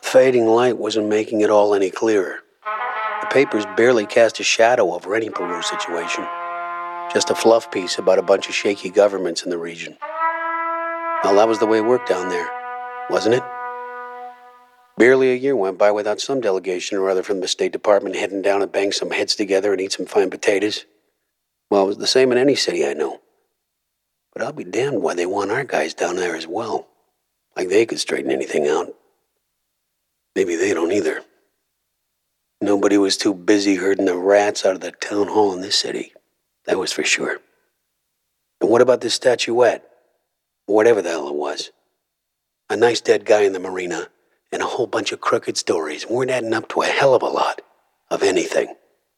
Fading light wasn't making it all any clearer. The papers barely cast a shadow over any Peru situation. Just a fluff piece about a bunch of shaky governments in the region. Well, that was the way it worked down there, wasn't it? Barely a year went by without some delegation or other from the State Department heading down to bang some heads together and eat some fine potatoes. Well, it was the same in any city I know. But I'll be damned why they want our guys down there as well. Like they could straighten anything out. Maybe they don't either. Nobody was too busy herding the rats out of the town hall in this city. That was for sure. And what about this statuette? Whatever the hell it was. A nice dead guy in the marina and a whole bunch of crooked stories weren't adding up to a hell of a lot of anything.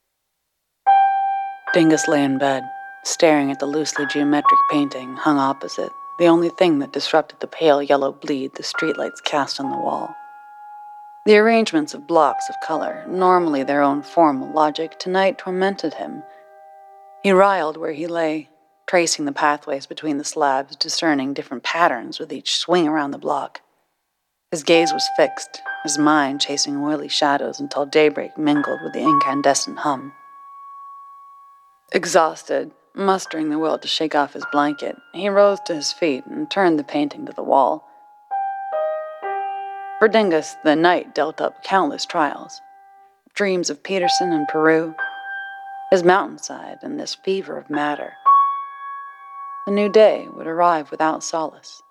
Dingus lay in bed, staring at the loosely geometric painting hung opposite, the only thing that disrupted the pale yellow bleed the streetlights cast on the wall. The arrangements of blocks of color, normally their own formal logic, tonight tormented him. He writhed where he lay, tracing the pathways between the slabs, discerning different patterns with each swing around the block. His gaze was fixed, his mind chasing oily shadows until daybreak mingled with the incandescent hum. Exhausted, mustering the will to shake off his blanket, he rose to his feet and turned the painting to the wall. For Dingus, the night dealt up countless trials. Dreams of Peterson and Peru, his mountainside and this fever of matter. The new day would arrive without solace.